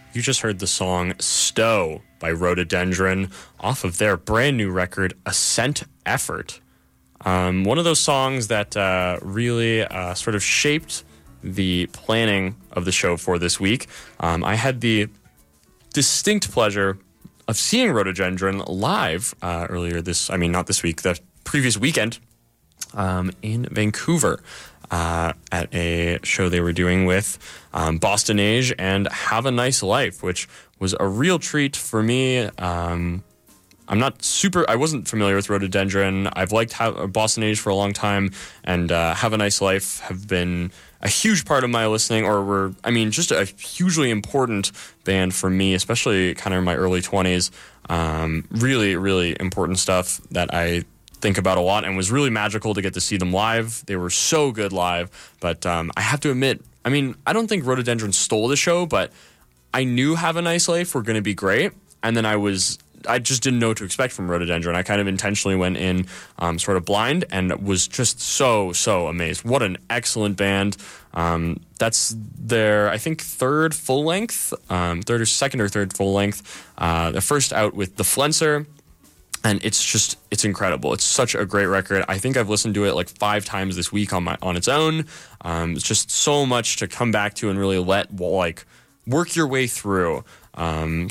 You just heard the song Stow by Rhododendron off of their brand new record, Ascent Effort. One of those songs that really sort of shaped the planning of the show for this week. I had the distinct pleasure of seeing Rhododendron live earlier not this week, the previous weekend in Vancouver. At a show they were doing with Boston Age and Have a Nice Life, which was a real treat for me. I wasn't familiar with Rhododendron. I've liked Boston Age for a long time, and Have a Nice Life have been a huge part of my listening, just a hugely important band for me, especially kind of in my early 20s. Really, really important stuff that I think about a lot, and was really magical to get to see them live. They were so good live, but I have to admit, I don't think Rhododendron stole the show, but I knew Have a Nice Life were going to be great, and then I just didn't know what to expect from Rhododendron. I kind of intentionally went in sort of blind and was just so amazed. What an excellent band. That's their, I think, third or second or third full length. The first out with The Flenser. And it's incredible. It's such a great record. I think I've listened to it like 5 times this week on its own. It's just so much to come back to and really work your way through. I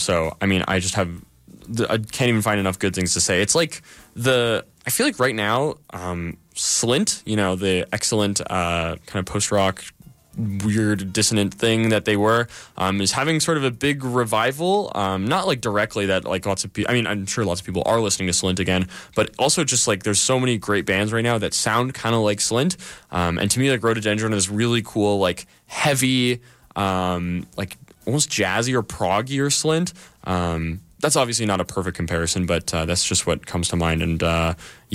can't even find enough good things to say. It's like I feel like right now, Slint, the excellent kind of post-rock, weird dissonant thing that they were, is having sort of a big revival. Not like directly that like lots of people, I'm sure lots of people are listening to Slint again, but also just like there's so many great bands right now that sound kind of like Slint. And to me, like Rhododendron is really cool, like heavy, like almost jazzy or proggy or Slint. That's obviously not a perfect comparison, but that's just what comes to mind. And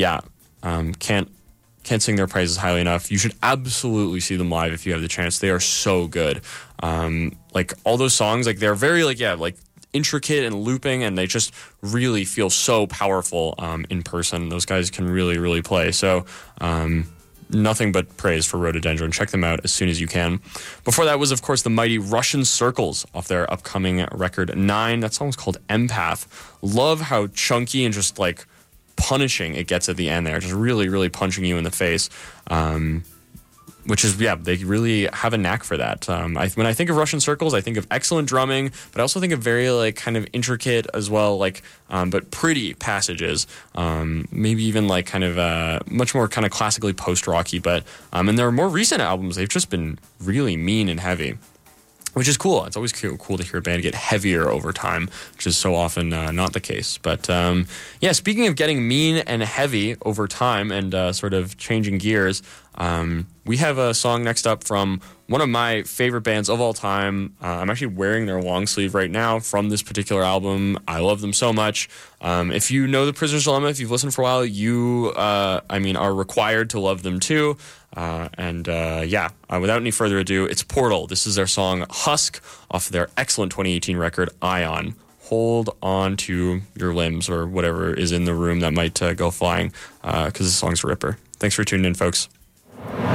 can't sing their praises highly enough. You should absolutely see them live if you have the chance. They are so good. Like all those songs, like they're very like intricate and looping, and they just really feel so powerful in person. Those guys can really, really play. So nothing but praise for Rhododendron. Check them out as soon as you can. Before that was, of course, the mighty Russian Circles off their upcoming record 9. That song's called Empath. Love how chunky and just like punishing it gets at the end there, just really, really punching you in the face, which is, they really have a knack for that. When I think of Russian Circles, I think of excellent drumming, but I also think of very like kind of intricate as well, like but pretty passages, maybe even like kind of much more kind of classically post-rocky, but in their more recent albums, they've just been really mean and heavy, which is cool. It's always cool to hear a band get heavier over time, which is so often not the case. But speaking of getting mean and heavy over time and sort of changing gears, we have a song next up from one of my favorite bands of all time. I'm actually wearing their long sleeve right now from this particular album. I love them so much. If you know The Prisoner's Dilemma, if you've listened for a while, you, are required to love them too. Without any further ado, it's Portal. This is their song Husk off their excellent 2018 record, Ion. Hold on to your limbs or whatever is in the room that might go flying, because this song's a ripper. Thanks for tuning in, folks.